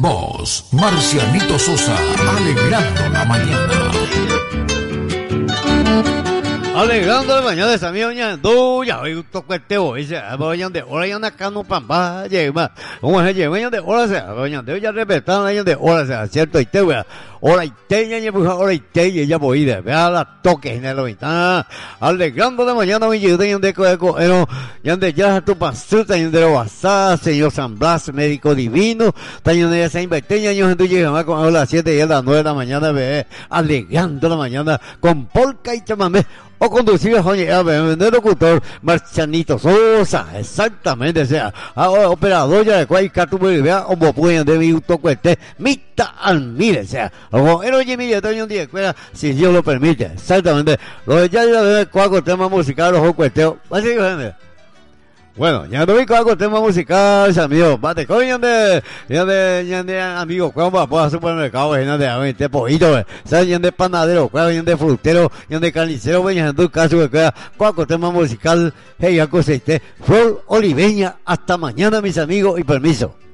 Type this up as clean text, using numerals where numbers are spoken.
Voz, Marcianito Sosa, alegrando la mañana. Alegrando la mañana de esa mía, ya hoy toco el tebo, dice, vayan de hora, ya anda acá no pamba, lleva, como se lleva, de hora, se vayan de ya respetaron, vayan de hora, se cierto, y te voy a, hora y te, ya puja, hora y te, y ella voy de, vea la toques en el ventana, alegrando la mañana, mi yo de eco, ya de ya tu pasuta, ya de lo basada, señor San Blas, médico divino, también de esa inverteña, yo gente llega con a las 7 y a las 9 de la mañana, ve, alegrando la mañana, con polka y chamamé, o conducido a vender locutor Marcianito Sosa, exactamente, o sea, ahora operador ya de cualquier tu vea o pueden de mi tocuete, mita al mire, o sea, o el oye mire, tengo un día escuela, si Dios lo permite, exactamente, lo de ya de cuatro temas musicales, los cueteos, así que gente. Bueno, ya no vi con tema musical, amigo. Bate coño de amigo, ¿cómo va? Puedo supermercado, ya de poquito, ¿sabes? Ya de panadero, ya de frutero, ya de carnicero, ya en tu caso, que queda con tema musical, hey, ya cosiste. Flor Oliveña, hasta mañana, mis amigos, y permiso.